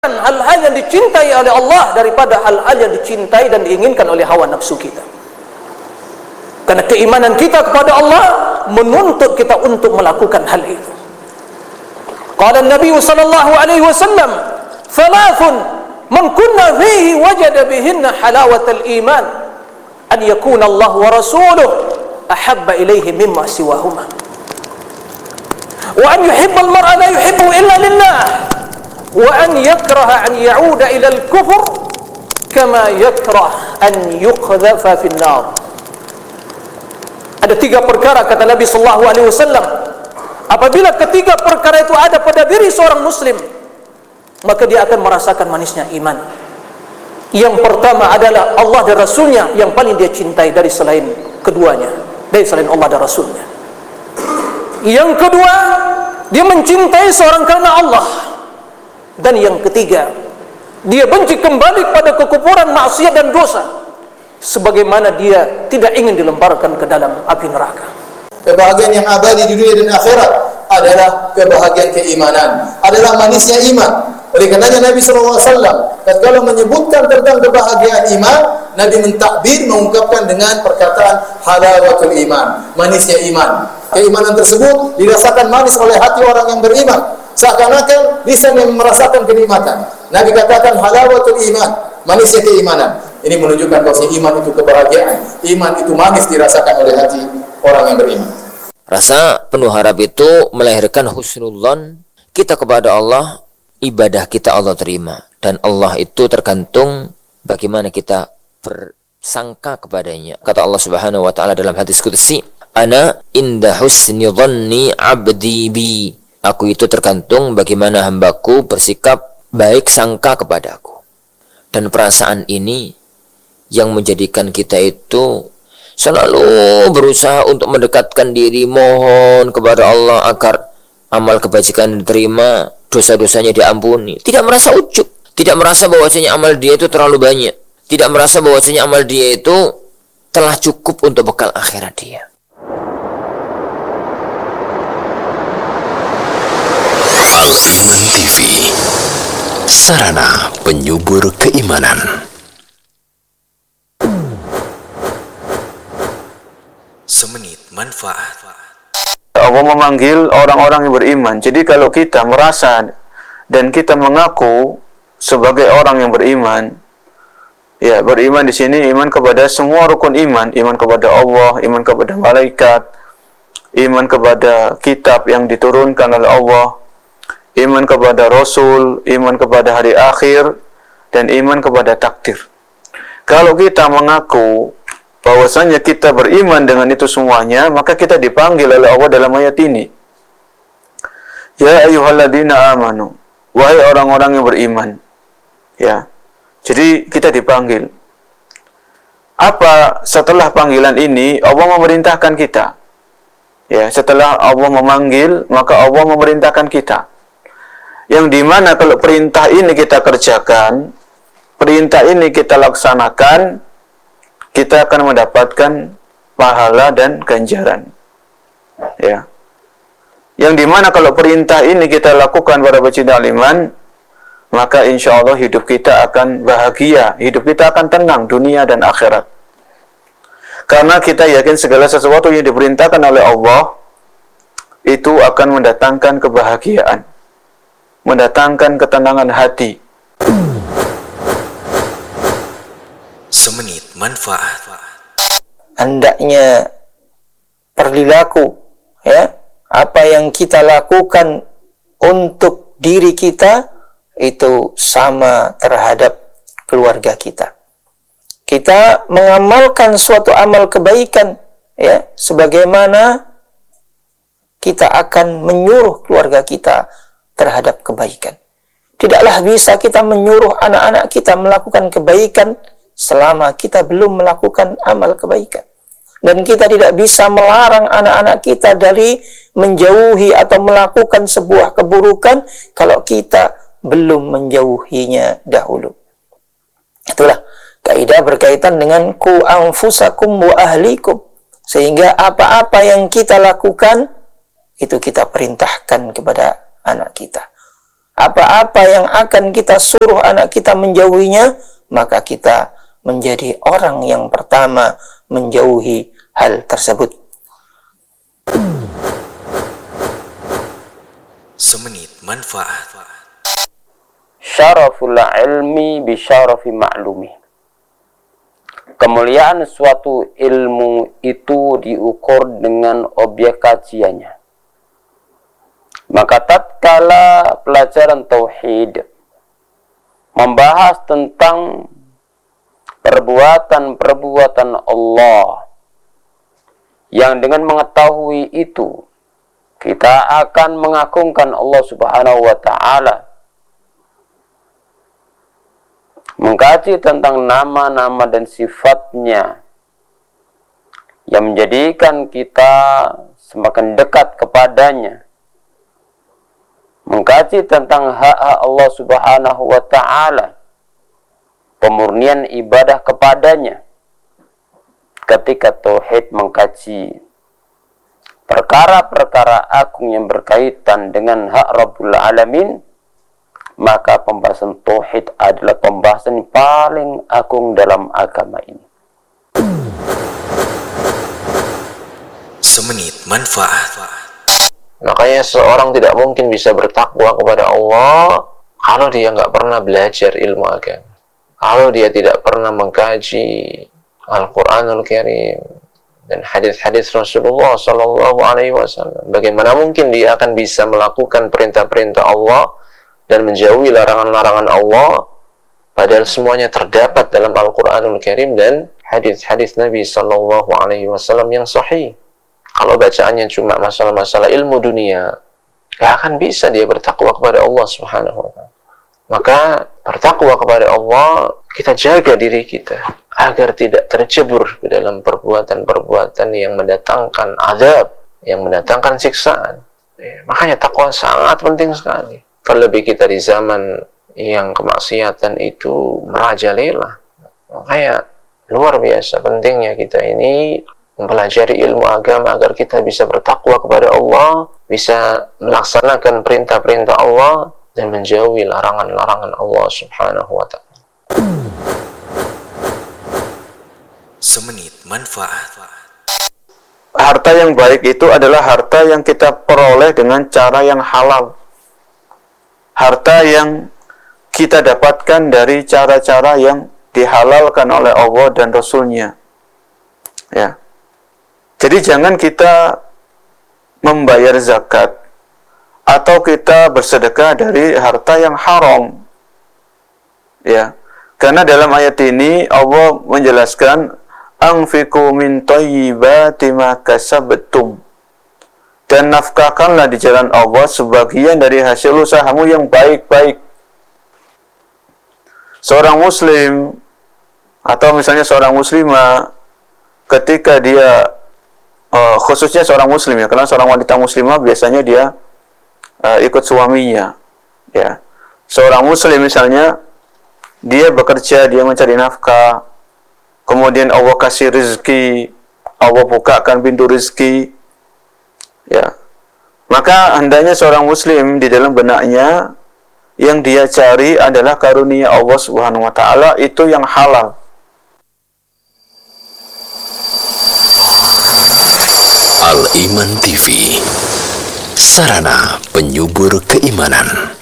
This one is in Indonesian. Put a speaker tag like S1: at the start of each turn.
S1: hal-hal yang dicintai oleh Allah daripada hal-hal yang dicintai dan diinginkan oleh hawa nafsu kita. Karena keimanan kita kepada Allah menuntut kita untuk melakukan hal itu. Qala Nabi sallallahu alaihi wasallam, "Thalathun man kunna fihi wajada bihinna halawatal iman, an yakuna Allah wa rasuluhu ahabba ilaihi mimma siwahuma, wa an yuhibba al-mar'a la yuhibbu illa lillah, wa an yakraha an ya'uda ila al-kufr kama yakrah an yuqdhafa fi an-nar." Ada 3 perkara kata Nabi sallallahu alaihi wasallam, apabila ketiga perkara itu ada pada diri seorang muslim, maka dia akan merasakan manisnya iman. Yang pertama adalah Allah dan Rasulnya yang paling dia cintai dari selain keduanya, dari selain Allah dan Rasulnya. Yang kedua, dia mencintai seorang karena Allah. Dan yang ketiga, dia benci kembali pada kekufuran, maksiat dan dosa, sebagaimana dia tidak ingin dilemparkan ke dalam api neraka.
S2: Kebahagiaan yang abadi di dunia dan akhirat adalah kebahagiaan keimanan, adalah manisnya iman. Oleh karenanya Nabi SAW ketika menyebutkan tentang kebahagiaan iman, Nabi mentakbir, mengungkapkan dengan perkataan halawatul iman, manisnya iman. Keimanan tersebut dirasakan manis oleh hati orang yang beriman, seakan-akan lisan yang merasakan kenikmatan. Nabi katakan halawatul iman, manisnya keimanan. Ini menunjukkan bahwa iman itu kebahagiaan, iman itu manis dirasakan oleh hati orang yang beriman.
S3: Rasa penuh harap itu melahirkan husnudzon kita kepada Allah, ibadah kita Allah terima, dan Allah itu tergantung bagaimana kita bersangka kepadanya. Kata Allah Subhanahu wa taala dalam hadis qudsi, "Ana inda husni dhanni 'abdi bi." Aku itu tergantung bagaimana hambaku bersikap baik sangka kepadaku. Dan perasaan ini yang menjadikan kita itu selalu berusaha untuk mendekatkan diri, mohon kepada Allah agar amal kebajikan diterima, dosa-dosanya diampuni. Tidak merasa ujub, tidak merasa bahwasanya amal dia itu terlalu banyak, tidak merasa bahwasanya amal dia itu telah cukup untuk bekal akhirat dia.
S4: Al-Iman TV, sarana penyubur keimanan. Semenit manfaat.
S5: Allah memanggil orang-orang yang beriman. Jadi kalau kita merasa dan kita mengaku sebagai orang yang beriman, ya, beriman di sini iman kepada semua rukun iman, iman kepada Allah, iman kepada malaikat, iman kepada kitab yang diturunkan oleh Allah, iman kepada Rasul, iman kepada hari akhir, dan iman kepada takdir. Kalau kita mengaku bahwasanya kita beriman dengan itu semuanya, maka kita dipanggil oleh Allah dalam ayat ini. Ya ayyuhalladzina amanu, wahai orang-orang yang beriman. Ya. Jadi kita dipanggil. Apa setelah panggilan ini Allah memerintahkan kita? Ya, setelah Allah memanggil, maka Allah memerintahkan kita. Yang dimana kalau perintah ini kita kerjakan, perintah ini kita laksanakan, kita akan mendapatkan pahala dan ganjaran. Ya. Yang dimana kalau perintah ini kita lakukan pada pecinta iman, maka insya Allah hidup kita akan bahagia, hidup kita akan tenang dunia dan akhirat. Karena kita yakin segala sesuatu yang diperintahkan oleh Allah itu akan mendatangkan kebahagiaan, mendatangkan ketenangan hati.
S4: Semenit manfaat.
S6: Hendaknya perilaku, ya, apa yang kita lakukan untuk diri kita itu sama terhadap keluarga kita. Kita mengamalkan suatu amal kebaikan, ya, sebagaimana kita akan menyuruh keluarga kita terhadap kebaikan. Tidaklah bisa kita menyuruh anak-anak kita melakukan kebaikan selama kita belum melakukan amal kebaikan. Dan kita tidak bisa melarang anak-anak kita dari menjauhi atau melakukan sebuah keburukan kalau kita belum menjauhinya dahulu. Itulah kaidah berkaitan dengan ku anfusakum wa ahlikum. Sehingga apa-apa yang kita lakukan itu kita perintahkan kepada anak kita. apa-apa yang akan kita suruh anak kita menjauhinya, maka kita menjadi orang yang pertama menjauhi hal tersebut.
S4: Semenit manfaat.
S7: Syaraful ilmi bi syarafi ma'lumi. Kemuliaan suatu ilmu itu diukur dengan objek kajiannya. Maka tatkala pelajaran tauhid membahas tentang perbuatan-perbuatan Allah, yang dengan mengetahui itu kita akan mengagungkan Allah Subhanahu wa taala, mengkaji tentang nama-nama dan sifatnya yang menjadikan kita semakin dekat kepadanya, mengkaji tentang hak-hak Allah Subhanahu wa taala, pemurnian ibadah kepadanya. Ketika tauhid mengkaji perkara-perkara agung yang berkaitan dengan hak Rabbul Alamin, maka pembahasan tauhid adalah pembahasan paling agung dalam agama ini.
S4: Semenit manfaat.
S8: Makanya seorang tidak mungkin bisa bertakwa kepada Allah kalau dia nggak pernah belajar ilmu agama, kalau dia tidak pernah mengkaji Al-Quranul Karim dan hadis-hadis Rasulullah Sallallahu Alaihi Wasallam. Bagaimana mungkin dia akan bisa melakukan perintah-perintah Allah dan menjauhi larangan-larangan Allah, padahal semuanya terdapat dalam Al-Quranul Karim dan hadis-hadis Nabi Sallallahu Alaihi Wasallam yang sahih. Kalau bacaannya cuma masalah-masalah ilmu dunia, gak akan bisa dia bertakwa kepada Allah Subhanahu wa ta'ala. Maka bertakwa kepada Allah, kita jaga diri kita agar tidak tercebur ke dalam perbuatan-perbuatan yang mendatangkan azab, yang mendatangkan siksaan. Makanya takwa sangat penting sekali. Terlebih kita di zaman yang kemaksiatan itu merajalela. Makanya luar biasa pentingnya kita ini mempelajari ilmu agama agar kita bisa bertakwa kepada Allah, bisa melaksanakan perintah-perintah Allah dan menjauhi larangan-larangan Allah Subhanahu wa ta'ala.
S4: Semenit manfaat.
S5: Harta yang baik itu adalah harta yang kita peroleh dengan cara yang halal. Harta yang kita dapatkan dari cara-cara yang dihalalkan oleh Allah dan Rasul-Nya. Ya. Jadi jangan kita membayar zakat atau kita bersedekah dari harta yang haram. Ya. Karena dalam ayat ini Allah menjelaskan anfiqu min thayyibati ma kasabtum. Dan nafkahkanlah di jalan Allah sebagian dari hasil usahamu yang baik-baik. Seorang muslim atau misalnya seorang muslimah ketika dia khususnya seorang muslim ya, karena seorang wanita muslimah biasanya dia ikut suaminya ya. Seorang muslim misalnya dia bekerja, dia mencari nafkah, kemudian Allah kasih rezeki, Allah bukakan pintu rezeki ya, maka hendaknya seorang muslim di dalam benaknya yang dia cari adalah karunia Allah Subhanahu wa ta'ala, itu yang halal.
S4: Al-Iman TV, sarana penyubur keimanan.